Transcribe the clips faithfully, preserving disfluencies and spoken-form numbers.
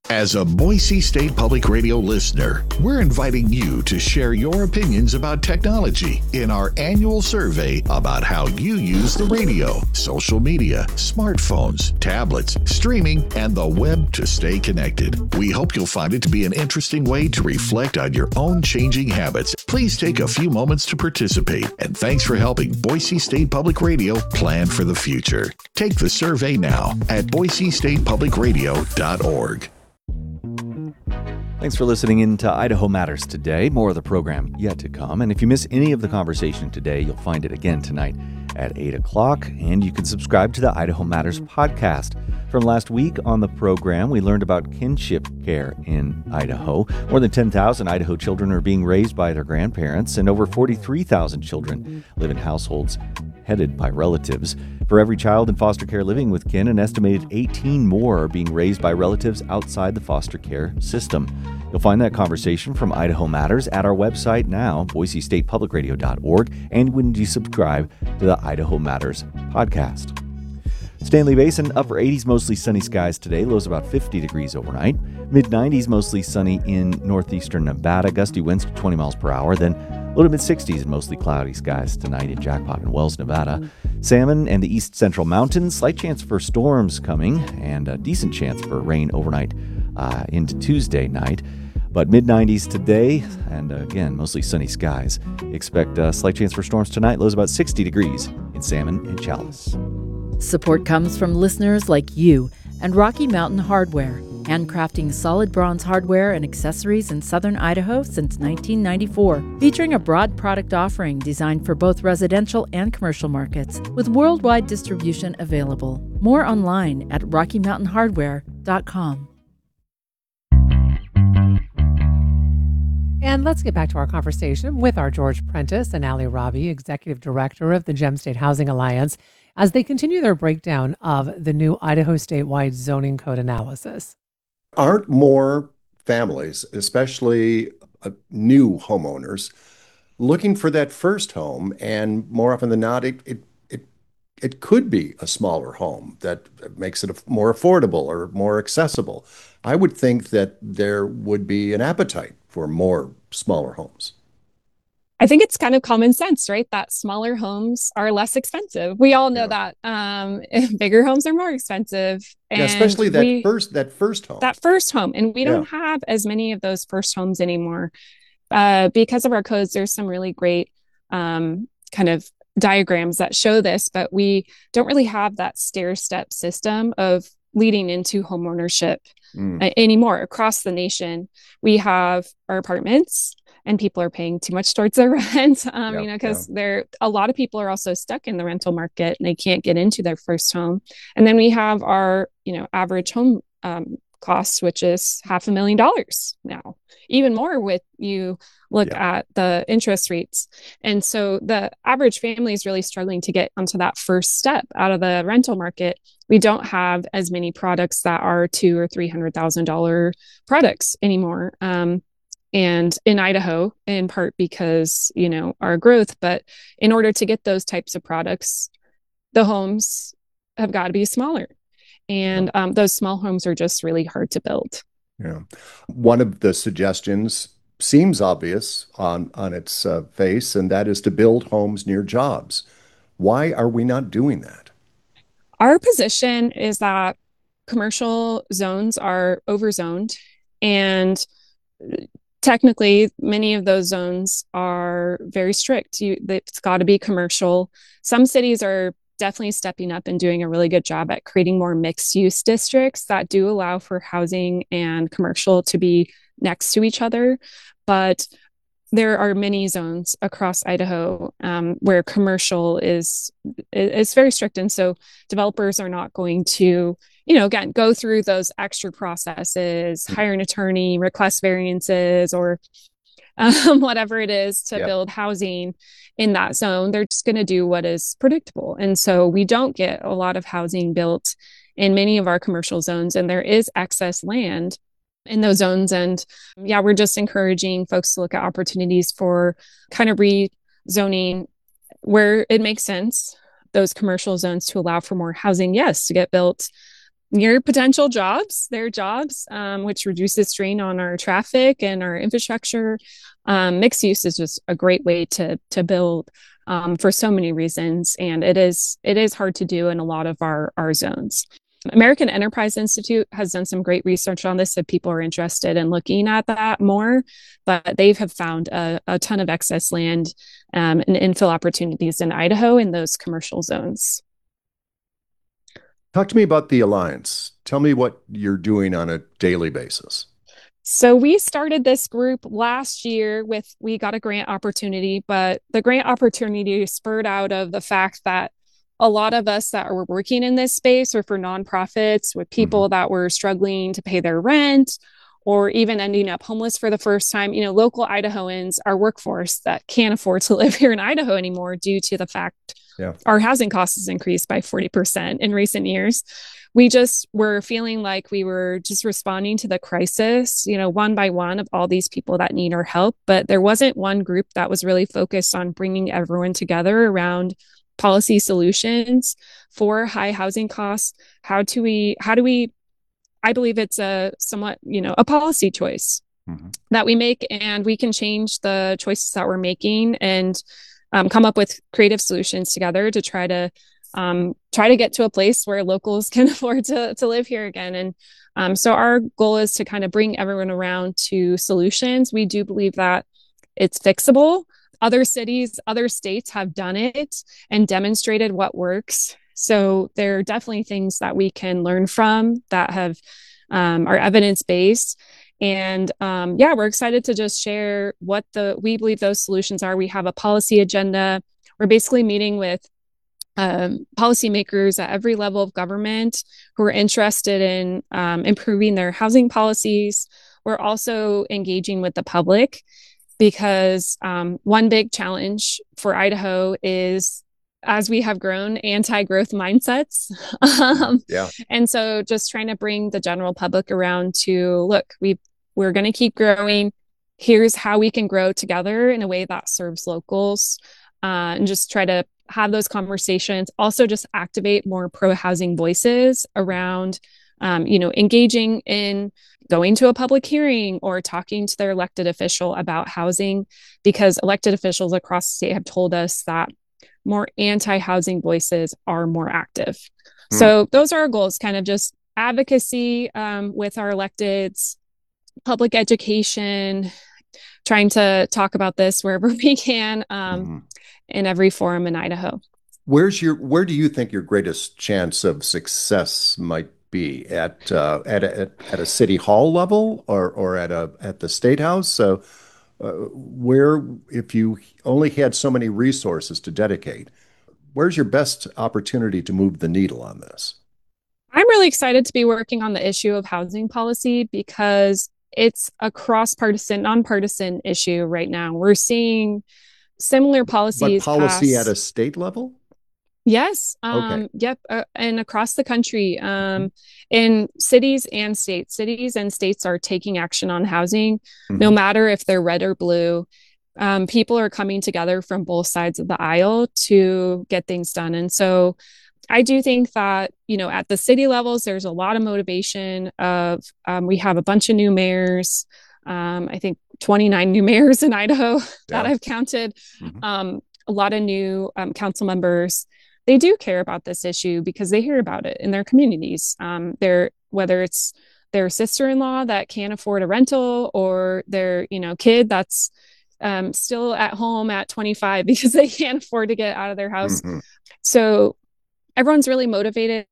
As a Boise State Public Radio listener, we're inviting you to share your opinions about technology in our annual survey about how you use the radio, social media, smartphones, tablets, streaming, and the web to stay connected. We hope you'll find it to be an interesting way to reflect on your own changing habits. Please take a few moments to participate, and thanks for helping Boise State Public Radio plan for the future. Take the survey now at boise state public radio dot org. Thanks for listening in to Idaho Matters today. More of the program yet to come. And if you miss any of the conversation today, you'll find it again tonight at eight o'clock. And you can subscribe to the Idaho Matters podcast. From last week on the program, we learned about kinship care in Idaho. More than ten thousand Idaho children are being raised by their grandparents, and over forty-three thousand children live in households headed by relatives. For every child in foster care living with kin, an estimated eighteen more are being raised by relatives outside the foster care system. You'll find that conversation from Idaho Matters at our website now, boise state public radio dot org, and when you subscribe to the Idaho Matters podcast. Stanley Basin, upper eighties, mostly sunny skies today, lows about fifty degrees overnight. mid nineties, mostly sunny in northeastern Nevada, gusty winds to twenty miles per hour, then low to mid sixties and mostly cloudy skies tonight in Jackpot and Wells, Nevada. Salmon and the east central mountains, slight chance for storms coming and a decent chance for rain overnight uh, into Tuesday night. But mid nineties today, and uh, again, mostly sunny skies. Expect a slight chance for storms tonight, lows about sixty degrees in Salmon and Chalice. Support comes from listeners like you and Rocky Mountain Hardware, handcrafting solid bronze hardware and accessories in southern Idaho since nineteen ninety-four, featuring a broad product offering designed for both residential and commercial markets, with worldwide distribution available. More online at rocky mountain hardware dot com. And let's get back to our conversation with our George Prentice and Ali Rabi, Executive Director of the Gem State Housing Alliance, as they continue their breakdown of the new Idaho statewide zoning code analysis. Aren't more families, especially uh, new homeowners, looking for that first home? And more often than not, it it it, it could be a smaller home that makes it more affordable or more accessible. I would think that there would be an appetite for more smaller homes. I think it's kind of common sense, right? That smaller homes are less expensive. We all know yeah. that um, bigger homes are more expensive. And yeah, especially that we, first that first home. That first home. And we don't yeah. have as many of those first homes anymore. Uh, because of our codes, there's some really great um, kind of diagrams that show this, but we don't really have that stair-step system of leading into homeownership mm. uh, anymore across the nation. We have our apartments, and people are paying too much towards their rent, um, yep, you know, because yeah. they're a lot of people are also stuck in the rental market and they can't get into their first home. And then we have our, you know, average home um, cost, which is half a million dollars now, even more with you look yeah. at the interest rates. And so the average family is really struggling to get onto that first step out of the rental market. We don't have as many products that are two or three hundred thousand dollar products anymore. Um, And in Idaho, in part because, you know, our growth, but in order to get those types of products, the homes have got to be smaller. And um, those small homes are just really hard to build. Yeah. One of the suggestions seems obvious on, on its uh, face, and that is to build homes near jobs. Why are we not doing that? Our position is that commercial zones are overzoned, and technically, many of those zones are very strict. You, it's got to be commercial. Some cities are definitely stepping up and doing a really good job at creating more mixed-use districts that do allow for housing and commercial to be next to each other. But there are many zones across Idaho um, where commercial is is very strict, and so developers are not going to, you know, again, go through those extra processes, hire an attorney, request variances, or um, whatever it is to yep. build housing in that zone. They're just going to do what is predictable. And so we don't get a lot of housing built in many of our commercial zones, and there is excess land in those zones. And yeah, we're just encouraging folks to look at opportunities for kind of rezoning where it makes sense, those commercial zones to allow for more housing, yes, to get built, near potential jobs, their jobs, um, which reduces strain on our traffic and our infrastructure. Um, mixed use is just a great way to to build um, for so many reasons, and it is it is hard to do in a lot of our our zones. American Enterprise Institute has done some great research on this if people are interested in looking at that more, but they have found a, a ton of excess land um, and infill opportunities in Idaho in those commercial zones. Talk to me about the Alliance. Tell me what you're doing on a daily basis. So we started this group last year with, we got a grant opportunity, but the grant opportunity spurred out of the fact that a lot of us that were working in this space or for nonprofits with people mm-hmm. that were struggling to pay their rent or even ending up homeless for the first time, you know, local Idahoans, our workforce that can't afford to live here in Idaho anymore due to the fact yeah. our housing costs has increased by forty percent in recent years. We just were feeling like we were just responding to the crisis, you know, one by one of all these people that need our help. But there wasn't one group that was really focused on bringing everyone together around policy solutions for high housing costs. How do we, how do we, I believe it's a somewhat, you know, a policy choice mm-hmm. that we make, and we can change the choices that we're making and um, come up with creative solutions together to try to um, try to get to a place where locals can afford to, to live here again. And um, so our goal is to kind of bring everyone around to solutions. We do believe that it's fixable. Other cities, other states have done it and demonstrated what works. So there are definitely things that we can learn from that have um, are evidence-based. And um, yeah, we're excited to just share what the we believe those solutions are. We have a policy agenda. We're basically meeting with um, policymakers at every level of government who are interested in um, improving their housing policies. We're also engaging with the public, because um, one big challenge for Idaho is, as we have grown, anti-growth mindsets. um, yeah. And so just trying to bring the general public around to, look, we, we're going to keep growing. Here's how we can grow together in a way that serves locals, uh, and just try to have those conversations. Also just activate more pro-housing voices around, um, you know, engaging in going to a public hearing or talking to their elected official about housing, because elected officials across the state have told us that more anti-housing voices are more active. Mm. So those are our goals, kind of just advocacy um, with our electeds, public education, trying to talk about this wherever we can um, mm-hmm. in every forum in Idaho. Where's your, where do you think your greatest chance of success might be at uh, at a, at a city hall level or or at a at the state house? So, uh, where, if you only had so many resources to dedicate, where's your best opportunity to move the needle on this? I'm really excited to be working on the issue of housing policy because it's a cross-partisan, nonpartisan issue right now. We're seeing similar policies. But policy pass. At a state level? Yes. Um, okay. Yep. Uh, and across the country, um, in cities and states, cities and states are taking action on housing, mm-hmm. no matter if they're red or blue. Um, people are coming together from both sides of the aisle to get things done. And so I do think that, you know, at the city levels, there's a lot of motivation of, um, we have a bunch of new mayors. Um, I think twenty-nine new mayors in Idaho yeah. that I've counted, mm-hmm. um, a lot of new um, council members. They do care about this issue because they hear about it in their communities. Um, they're, whether it's their sister-in-law that can't afford a rental or their, you know, kid that's um, still at home at twenty-five because they can't afford to get out of their house. Mm-hmm. So everyone's really motivated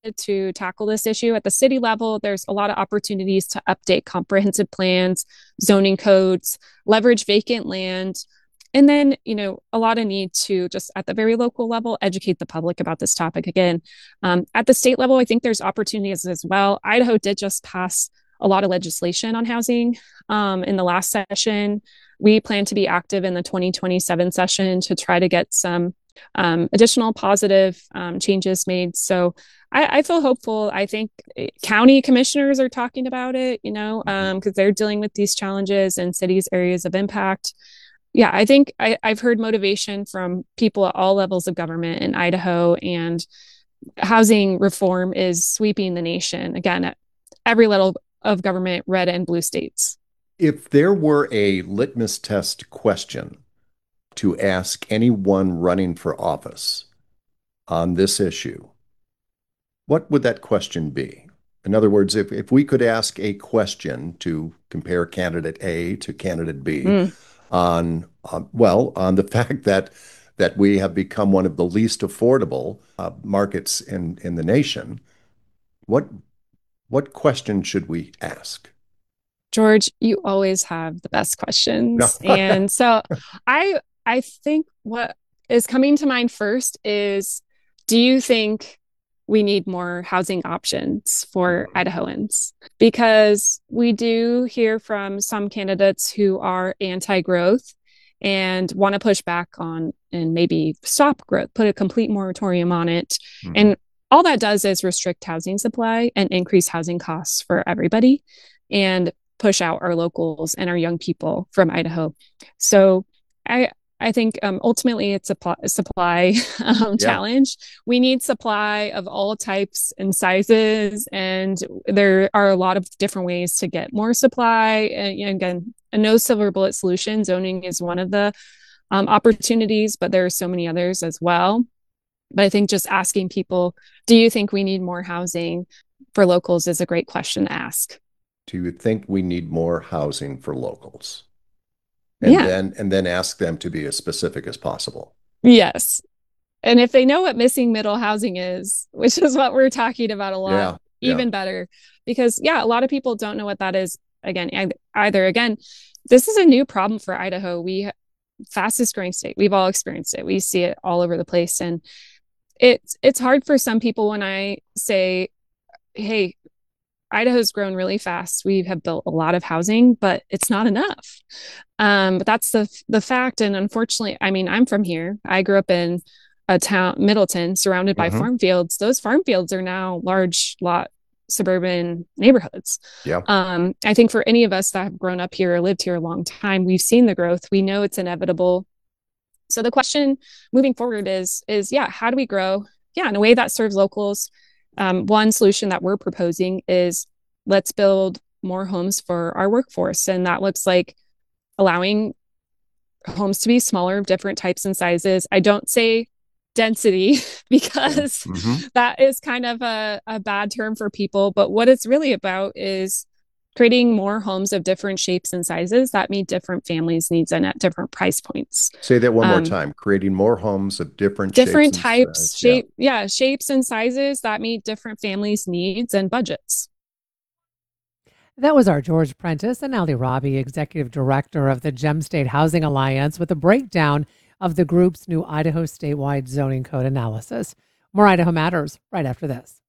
to tackle this issue. At the city level, there's a lot of opportunities to update comprehensive plans, zoning codes, leverage vacant land. And then, you know, a lot of need to just at the very local level, educate the public about this topic again. Um, at the state level, I think there's opportunities as well. Idaho did just pass a lot of legislation on housing um, in the last session. We plan to be active in the twenty twenty-seven session to try to get some um, additional positive um, changes made. So I, I feel hopeful. I think county commissioners are talking about it, you know, um, because they're dealing with these challenges in cities' areas of impact. Yeah, I think I, I've heard motivation from people at all levels of government in Idaho, and housing reform is sweeping the nation, again, at every level of government, red and blue states. If there were a litmus test question to ask anyone running for office on this issue, what would that question be? In other words, if, if we could ask a question to compare candidate A to candidate B mm. on, uh, well, on the fact that that we have become one of the least affordable uh, markets in, in the nation, what what question should we ask? George, you always have the best questions. No. And so I I think what is coming to mind first is, do you think we need more housing options for Idahoans? Because we do hear from some candidates who are anti-growth and want to push back on and maybe stop growth, put a complete moratorium on it. Mm-hmm. And all that does is restrict housing supply and increase housing costs for everybody and push out our locals and our young people from Idaho. So I I think um, ultimately it's a, pl- a supply um, yeah. challenge. We need supply of all types and sizes, and there are a lot of different ways to get more supply. And you know, again, a no silver bullet solution. Zoning is one of the um, opportunities, but there are so many others as well. But I think just asking people, do you think we need more housing for locals is a great question to ask. Do you think we need more housing for locals? And yeah. then and then ask them to be as specific as possible. Yes. And if they know what missing middle housing is, which is what we're talking about a lot, yeah. even yeah. better. Because, yeah, a lot of people don't know what that is. Again, either. Again, this is a new problem for Idaho. We fastest growing state. We've all experienced it. We see it all over the place. And it's it's hard for some people when I say, hey, Idaho's grown really fast. We have built a lot of housing, but it's not enough. Um, but that's the the fact. And unfortunately, I mean, I'm from here. I grew up in a town, Middleton, surrounded by mm-hmm. farm fields. Those farm fields are now large lot suburban neighborhoods. Yeah. Um, I think for any of us that have grown up here or lived here a long time, we've seen the growth. We know it's inevitable. So the question moving forward is, is yeah, how do we grow? Yeah, in a way that serves locals. Um, one solution that we're proposing is let's build more homes for our workforce. And that looks like allowing homes to be smaller, different types and sizes. I don't say density because mm-hmm. that is kind of a, a bad term for people. But what it's really about is creating more homes of different shapes and sizes that meet different families' needs and at different price points. Say that one um, more time. Creating more homes of different different shapes types, and shape, yeah. yeah, shapes and sizes that meet different families' needs and budgets. That was our George Prentice and Ali Rabi, Executive Director of the Gem State Housing Alliance, with a breakdown of the group's new Idaho statewide zoning code analysis. More Idaho Matters right after this.